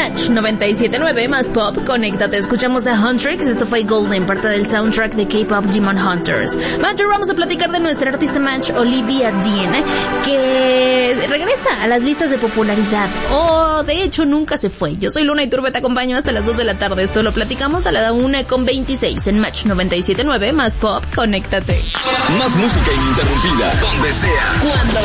Match 97.9 más pop, conéctate. Escuchamos a Huntrix, esto fue Golden, parte del soundtrack de K-Pop Demon Hunters. Match, vamos a platicar de nuestra artista Match, Olivia Dean, que regresa a las listas de popularidad. De hecho, nunca se fue. Yo soy Luna Iturbe, te acompaño hasta las 2 de la tarde. Esto lo platicamos a la 1:26 en Match 97.9 más pop, conéctate. Más música ininterrumpida, donde sea, cuando